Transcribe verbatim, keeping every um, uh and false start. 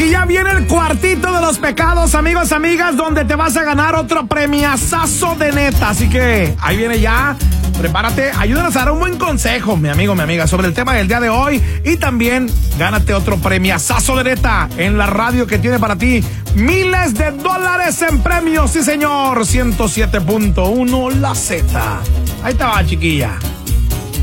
porque ya viene el cuartito de los pecados, amigos, amigas, donde te vas a ganar otro premiazazo de neta. Así que ahí viene ya. Prepárate, ayúdanos a dar un buen consejo, mi amigo, mi amiga, sobre el tema del día de hoy. Y también gánate otro premiazazo de neta en la radio que tiene para ti miles de dólares en premios. Sí, señor. ciento siete punto uno La Z. Ahí te va, chiquilla.